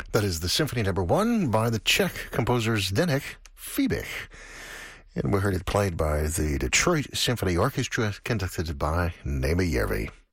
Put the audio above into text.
That is the Symphony No. 1 by the Czech composers Zdeněk Fibich. And we heard it played by the Detroit Symphony Orchestra, conducted by Nema Järvi.